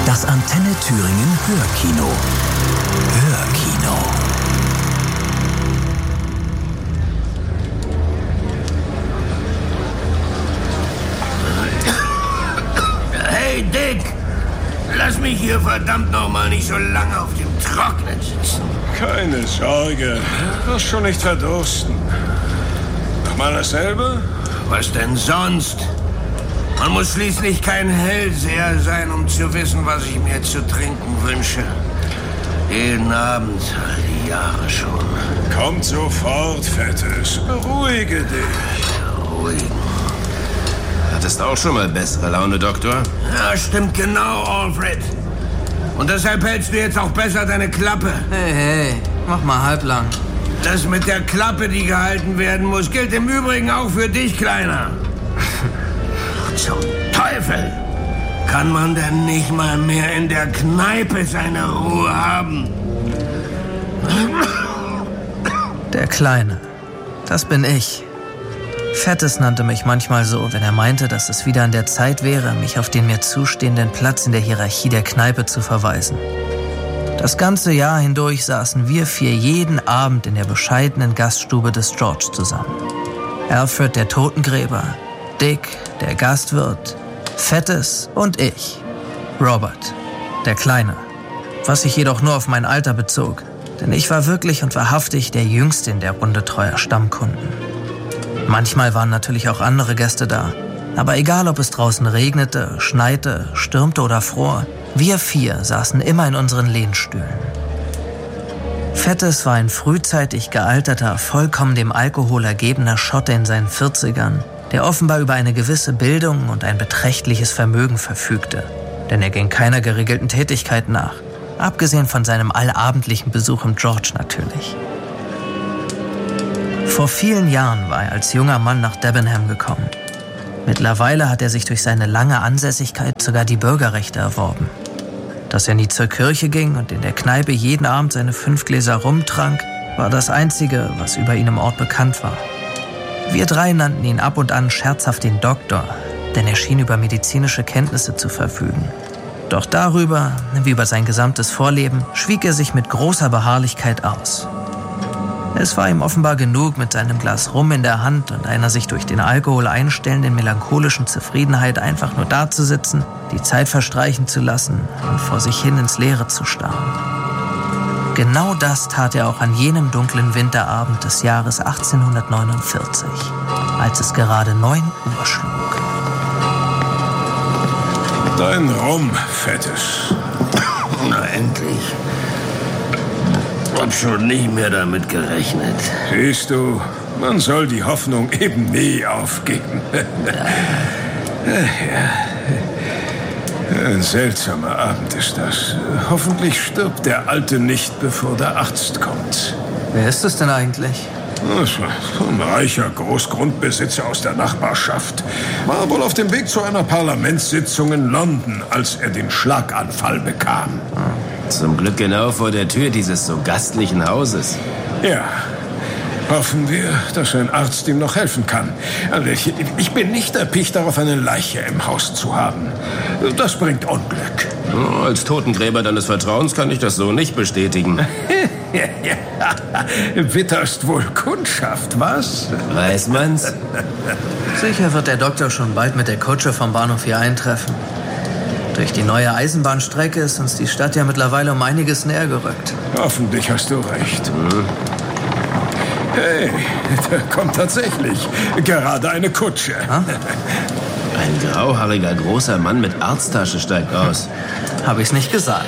Das Antenne Thüringen Hörkino. Hörkino. Hey Dick, lass mich hier verdammt nochmal nicht so lange auf dem Trocknen sitzen. Keine Sorge, du wirst schon nicht verdursten. Nochmal dasselbe? Was denn sonst? Man muss schließlich kein Hellseher sein, um zu wissen, was ich mir zu trinken wünsche. Jeden Abend, all die Jahre schon. Kommt sofort, Fettes. Beruhige dich. Beruhigen. Hattest auch schon mal bessere Laune, Doktor? Ja, stimmt genau, Alfred. Und deshalb hältst du jetzt auch besser deine Klappe. Hey, mach mal halblang. Das mit der Klappe, die gehalten werden muss, gilt im Übrigen auch für dich, Kleiner. Zum Teufel! Kann man denn nicht mal mehr in der Kneipe seine Ruhe haben? Der Kleine. Das bin ich. Fettes nannte mich manchmal so, wenn er meinte, dass es wieder an der Zeit wäre, mich auf den mir zustehenden Platz in der Hierarchie der Kneipe zu verweisen. Das ganze Jahr hindurch saßen wir 4 jeden Abend in der bescheidenen Gaststube des George zusammen. Alfred, der Totengräber, Dick, der Gastwirt, Fettes und ich, Robert, der Kleine. Was sich jedoch nur auf mein Alter bezog, denn ich war wirklich und wahrhaftig der Jüngste in der Runde treuer Stammkunden. Manchmal waren natürlich auch andere Gäste da, aber egal ob es draußen regnete, schneite, stürmte oder fror, wir 4 saßen immer in unseren Lehnstühlen. Fettes war ein frühzeitig gealterter, vollkommen dem Alkohol ergebener Schotte in seinen 40ern, der offenbar über eine gewisse Bildung und ein beträchtliches Vermögen verfügte, denn er ging keiner geregelten Tätigkeit nach, abgesehen von seinem allabendlichen Besuch im George natürlich. Vor vielen Jahren war er als junger Mann nach Debenham gekommen. Mittlerweile hat er sich durch seine lange Ansässigkeit sogar die Bürgerrechte erworben. Dass er nie zur Kirche ging und in der Kneipe jeden Abend seine 5 Gläser Rum trank, war das Einzige, was über ihn im Ort bekannt war. Wir 3 nannten ihn ab und an scherzhaft den Doktor, denn er schien über medizinische Kenntnisse zu verfügen. Doch darüber, wie über sein gesamtes Vorleben, schwieg er sich mit großer Beharrlichkeit aus. Es war ihm offenbar genug, mit seinem Glas Rum in der Hand und einer sich durch den Alkohol einstellenden melancholischen Zufriedenheit einfach nur dazusitzen, die Zeit verstreichen zu lassen und vor sich hin ins Leere zu starren. Genau das tat er auch an jenem dunklen Winterabend des Jahres 1849, als es gerade 9 Uhr schlug. Dein Rum, Fettes. Na, endlich. Hab schon nicht mehr damit gerechnet. Siehst du, man soll die Hoffnung eben nie aufgeben. Ein seltsamer Abend ist das. Hoffentlich stirbt der Alte nicht, bevor der Arzt kommt. Wer ist es denn eigentlich? Ein reicher Großgrundbesitzer aus der Nachbarschaft. War wohl auf dem Weg zu einer Parlamentssitzung in London, als er den Schlaganfall bekam. Zum Glück genau vor der Tür dieses so gastlichen Hauses. Ja, hoffen wir, dass ein Arzt ihm noch helfen kann. Ich bin nicht erpicht darauf, eine Leiche im Haus zu haben. Das bringt Unglück. Oh, als Totengräber deines Vertrauens kann ich das so nicht bestätigen. Witterst wohl Kundschaft, was? Weiß man's? Sicher wird der Doktor schon bald mit der Kutsche vom Bahnhof hier eintreffen. Durch die neue Eisenbahnstrecke ist uns die Stadt ja mittlerweile um einiges näher gerückt. Hoffentlich hast du recht. Hey, da kommt tatsächlich gerade eine Kutsche. Ha? Ein grauhaariger großer Mann mit Arzttasche steigt aus. Habe ich's nicht gesagt.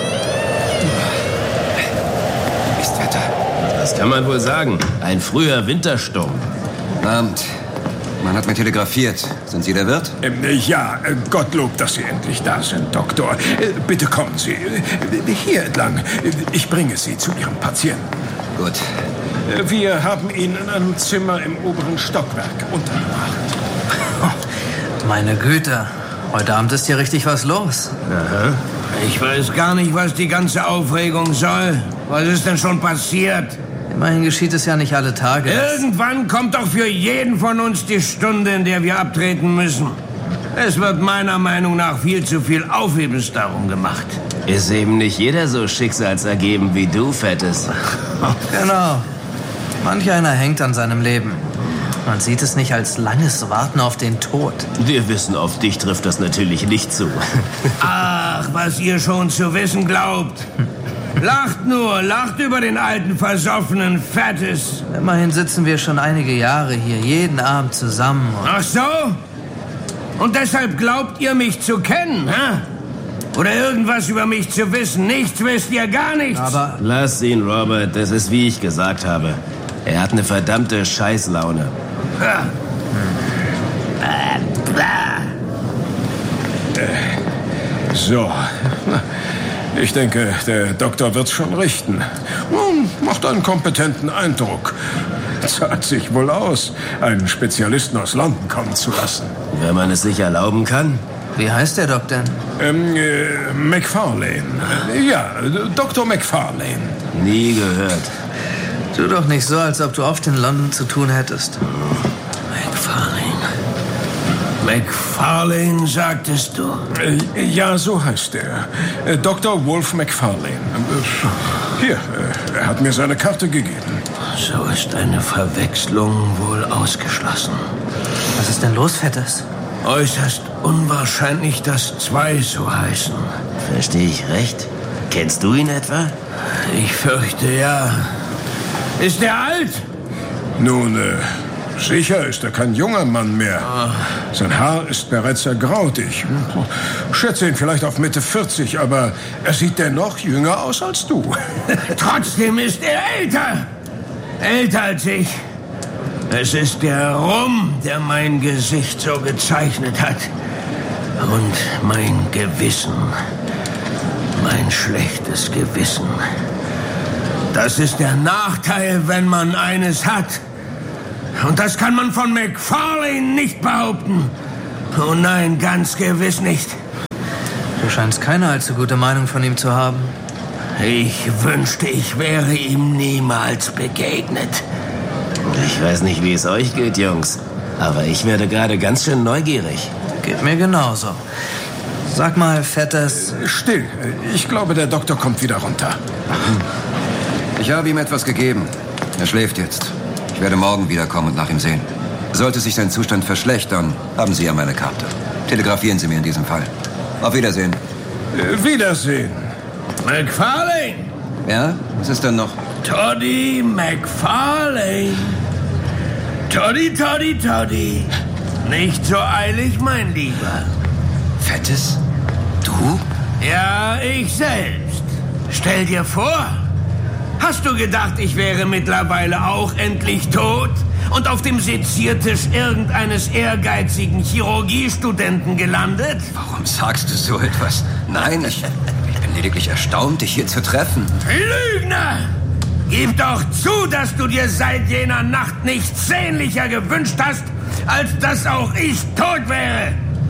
Mistwetter. Das kann man wohl sagen. Ein früher Wintersturm. Abend. Man hat mir telegrafiert. Sind Sie der Wirt? Ja, Gottlob, dass Sie endlich da sind, Doktor. Bitte kommen Sie. Hier entlang. Ich bringe Sie zu Ihrem Patienten. Gut. Wir haben ihn in einem Zimmer im oberen Stockwerk untergebracht. Meine Güte, heute Abend ist hier richtig was los. Aha. Ich weiß gar nicht, was die ganze Aufregung soll. Was ist denn schon passiert? Immerhin geschieht es ja nicht alle Tage. Irgendwann kommt doch für jeden von uns die Stunde, in der wir abtreten müssen. Es wird meiner Meinung nach viel zu viel Aufhebens darum gemacht. Ist eben nicht jeder so schicksalsergeben wie du, Fettes. Genau. Manch einer hängt an seinem Leben. Man sieht es nicht als langes Warten auf den Tod. Wir wissen, auf dich trifft das natürlich nicht zu. Ach, was ihr schon zu wissen glaubt. Lacht nur, lacht über den alten, versoffenen Fettes. Immerhin sitzen wir schon einige Jahre hier, jeden Abend zusammen. Ach so? Und deshalb glaubt ihr, mich zu kennen, hä? Oder irgendwas über mich zu wissen? Nichts wisst ihr, gar nichts. Aber Lass ihn, Robert. Das ist, wie ich gesagt habe. Er hat eine verdammte Scheißlaune. Ja. So. Ich denke, der Doktor wird's schon richten. Macht einen kompetenten Eindruck. Zahlt sich wohl aus, einen Spezialisten aus London kommen zu lassen. Wenn man es sich erlauben kann. wie heißt der Doc denn? McFarlane. Ja, Dr. McFarlane. Nie gehört. Tu doch nicht so, als ob du oft in London zu tun hättest. McFarlane, sagtest du? Ja, so heißt er. Dr. Wolf McFarlane. Hier, er hat mir seine Karte gegeben. So ist eine Verwechslung wohl ausgeschlossen. Was ist denn los, Fettes? Äußerst unwahrscheinlich, dass zwei so heißen. Verstehe ich recht? Kennst du ihn etwa? Ich fürchte, ja. Ist er alt? Nun, sicher ist er kein junger Mann mehr. Sein Haar ist bereits ergraut. Ich schätze ihn vielleicht auf Mitte 40, aber er sieht dennoch jünger aus als du. Trotzdem ist er älter. Älter als ich. Es ist der Rum, der mein Gesicht so gezeichnet hat. Und mein Gewissen. Mein schlechtes Gewissen. Das ist der Nachteil, wenn man eines hat. Und das kann man von McFarlane nicht behaupten. Oh nein, ganz gewiss nicht. Du scheinst keine allzu gute Meinung von ihm zu haben. Ich wünschte, ich wäre ihm niemals begegnet. Ich weiß nicht, wie es euch geht, Jungs. Aber ich werde gerade ganz schön neugierig. Geht mir genauso. Sag mal, Fettes... Still. Ich glaube, der Doktor kommt wieder runter. Ich habe ihm etwas gegeben. Er schläft jetzt. Ich werde morgen wiederkommen und nach ihm sehen. Sollte sich sein Zustand verschlechtern, haben Sie ja meine Karte. Telegrafieren Sie mir in diesem Fall. Auf Wiedersehen. Wiedersehen. McFarlane! Ja? Was ist denn noch? Toddy McFarlane. Toddy. Nicht so eilig, mein Lieber. Fettes? Du? Ja, ich selbst. Stell dir vor, hast du gedacht, ich wäre mittlerweile auch endlich tot und auf dem Seziertisch irgendeines ehrgeizigen Chirurgiestudenten gelandet? Warum sagst du so etwas? Nein, ich bin lediglich erstaunt, dich hier zu treffen. Lügner! Gib doch zu, dass du dir seit jener Nacht nichts sehnlicher gewünscht hast, als dass auch ich tot wäre.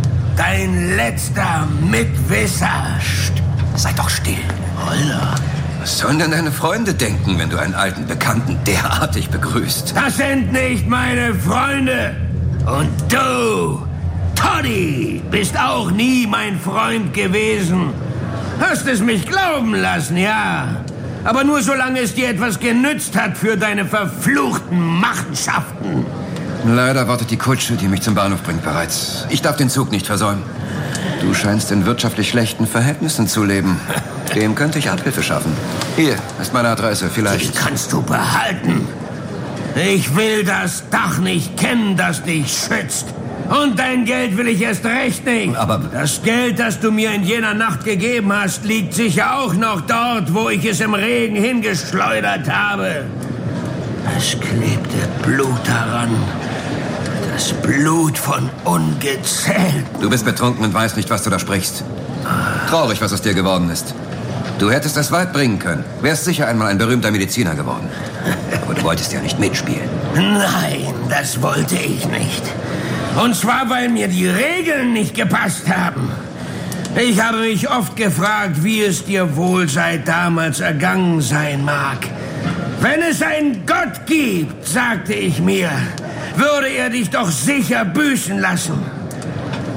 Dein letzter Mitwisser. Psst, sei doch still. Holla. Was sollen denn deine Freunde denken, wenn du einen alten Bekannten derartig begrüßt? Das sind nicht meine Freunde. Und du, Toddy, bist auch nie mein Freund gewesen. Hast es mich glauben lassen, ja. Aber nur solange es dir etwas genützt hat für deine verfluchten Machenschaften. Leider wartet die Kutsche, die mich zum Bahnhof bringt, bereits. Ich darf den Zug nicht versäumen. Du scheinst in wirtschaftlich schlechten Verhältnissen zu leben. Dem könnte ich Abhilfe schaffen. Hier ist meine Adresse, Die vielleicht. kannst du behalten. Ich will das Dach nicht kennen, das dich schützt. Und dein Geld will ich erst recht nicht. Aber- das Geld, das du mir in jener Nacht gegeben hast, liegt sicher auch noch dort, wo ich es im Regen hingeschleudert habe. Es klebte Blut daran. Das Blut von Ungezählten. Du bist betrunken und weißt nicht, was du da sprichst. Traurig, was aus dir geworden ist. Du hättest es weit bringen können. Wärst sicher einmal ein berühmter Mediziner geworden. Aber du wolltest ja nicht mitspielen. Nein, das wollte ich nicht. Und zwar, weil mir die Regeln nicht gepasst haben. Ich habe mich oft gefragt, wie es dir wohl seit damals ergangen sein mag. Wenn es einen Gott gibt, sagte ich mir, würde er dich doch sicher büßen lassen.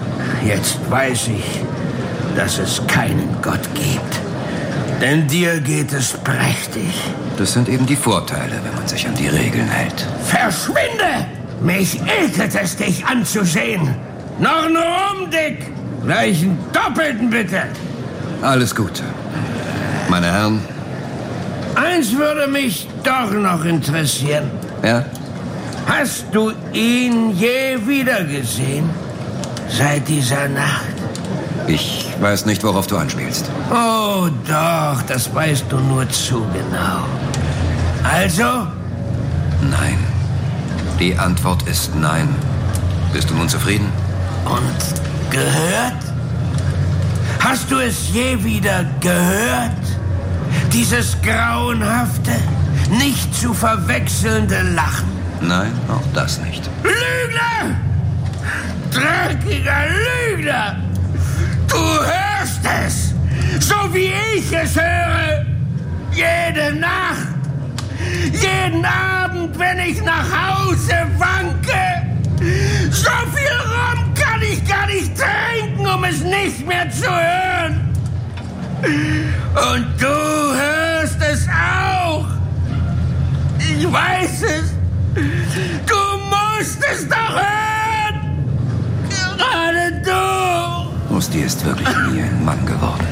Jetzt weiß ich, dass es keinen Gott gibt. Denn dir geht es prächtig. Das sind eben die Vorteile, wenn man sich an die Regeln hält. Verschwinde! Mich ekelt es, dich anzusehen. Noch einen Rum, Dick. Gleich einen Doppelten, bitte. Alles Gute. Meine Herren. Eins würde mich doch noch interessieren. Ja? Hast du ihn je wiedergesehen? Seit dieser Nacht? Ich weiß nicht, worauf du anspielst. Oh doch, das weißt du nur zu genau. Also? Nein. Die Antwort ist nein. Bist du nun zufrieden? Und gehört? Hast du es je wieder gehört? Dieses grauenhafte, nicht zu verwechselnde Lachen. Nein, auch das nicht. Lügner! Dreckiger Lügner! Du hörst es, so wie ich es höre. Jede Nacht, jeden Abend, wenn ich nach Hause wanke. So viel Rum kann ich gar nicht trinken, um es nicht mehr zu hören. Und du hörst es auch. Ich weiß es. Du musst es doch hören. Gerade du. Musti ist wirklich nie ein Mann geworden.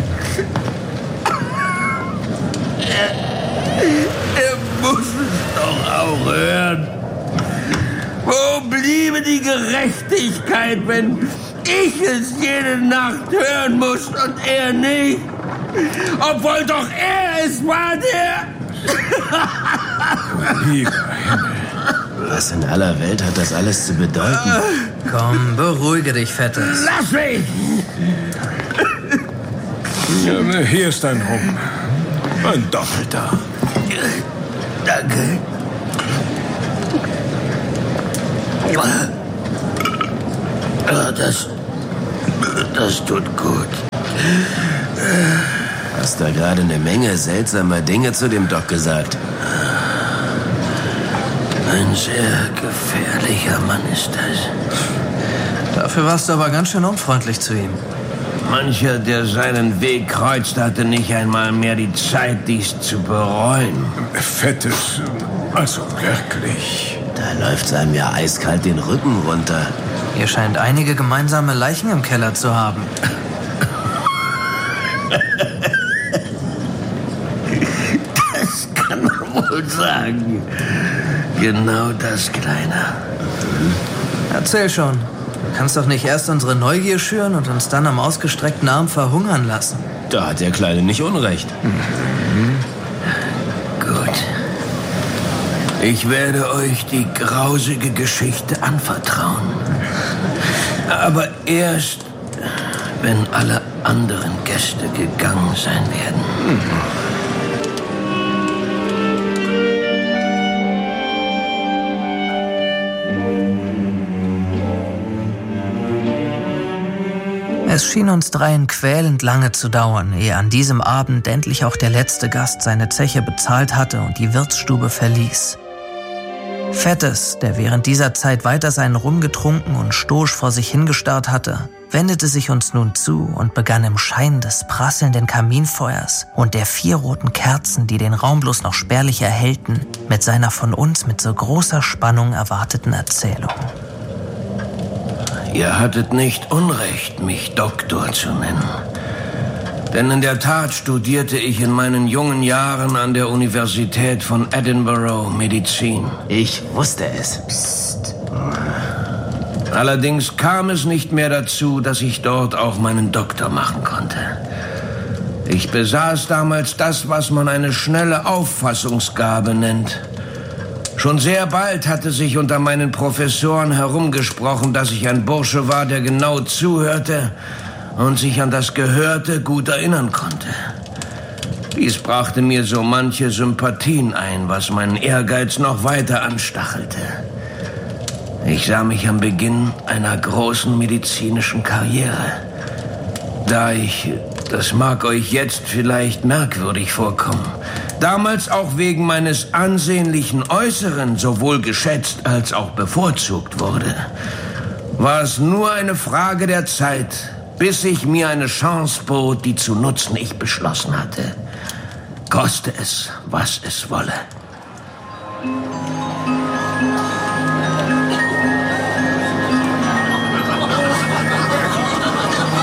Er muss es doch auch hören. Wo bliebe die Gerechtigkeit, wenn ich es jede Nacht hören muss und er nicht? Obwohl doch er es war, der... Lieber Himmel. Was in aller Welt hat das alles zu bedeuten? Komm, beruhige dich, Fettes. Lass mich! Ja, hier ist ein Rum. Ein doppelter. Danke. Das tut gut. Hast da gerade eine Menge seltsamer Dinge zu dem Doc gesagt. Ein sehr gefährlicher Mann ist das. Dafür warst du aber ganz schön unfreundlich zu ihm. Mancher, der seinen Weg kreuzt, hatte nicht einmal mehr die Zeit, dies zu bereuen. Fettes, also wirklich. Da läuft's einem ja eiskalt den Rücken runter. Ihr scheint einige gemeinsame Leichen im Keller zu haben. Das kann man wohl sagen. Genau das, Kleiner. Erzähl schon. Du kannst doch nicht erst unsere Neugier schüren und uns dann am ausgestreckten Arm verhungern lassen. Da hat der Kleine nicht unrecht. Gut. Ich werde euch die grausige Geschichte anvertrauen. Aber erst, wenn alle anderen Gäste gegangen sein werden. Es schien uns dreien quälend lange zu dauern, ehe an diesem Abend endlich auch der letzte Gast seine Zeche bezahlt hatte und die Wirtsstube verließ. Fettes, der während dieser Zeit weiter seinen Rum getrunken und stoisch vor sich hingestarrt hatte, wendete sich uns nun zu und begann im Schein des prasselnden Kaminfeuers und der 4 roten Kerzen, die den Raum bloß noch spärlich erhellten, mit seiner von uns mit so großer Spannung erwarteten Erzählung. Ihr hattet nicht Unrecht, mich Doktor zu nennen. Denn in der Tat studierte ich in meinen jungen Jahren an der Universität von Edinburgh Medizin. Ich wusste es. Psst. Allerdings kam es nicht mehr dazu, dass ich dort auch meinen Doktor machen konnte. Ich besaß damals das, was man eine schnelle Auffassungsgabe nennt. Schon sehr bald hatte sich unter meinen Professoren herumgesprochen, dass ich ein Bursche war, der genau zuhörte und sich an das Gehörte gut erinnern konnte. Dies brachte mir so manche Sympathien ein, was meinen Ehrgeiz noch weiter anstachelte. Ich sah mich am Beginn einer großen medizinischen Karriere. Da ich, das mag euch jetzt vielleicht merkwürdig vorkommen, damals auch wegen meines ansehnlichen Äußeren sowohl geschätzt als auch bevorzugt wurde, war es nur eine Frage der Zeit, bis sich mir eine Chance bot, die zu nutzen ich beschlossen hatte. Koste es, was es wolle.